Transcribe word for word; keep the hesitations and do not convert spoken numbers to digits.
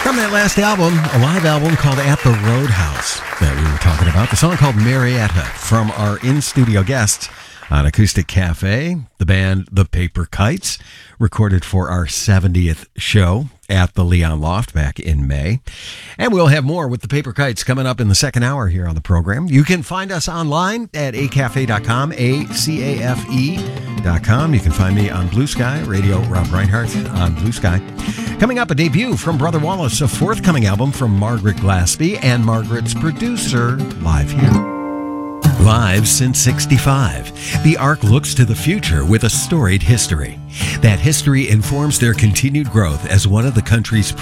From that last album, a live album called At the Roadhouse that we were talking about, the song called Marietta from our in-studio guests on Acoustic Cafe, the band The Paper Kites, recorded for our seventieth show at the Leon Loft back in May. And we'll have more with The Paper Kites coming up in the second hour here on the program. You can find us online at a cafe dot com, A C A F E dot com. You can find me on Blue Sky, Radio Rob Reinhardt on Blue Sky. Coming up, a debut from Brother Wallace, a forthcoming album from Margaret Glaspie and Margaret's producer, live here. Live since sixty-five, the Ark looks to the future with a storied history. That history informs their continued growth as one of the country's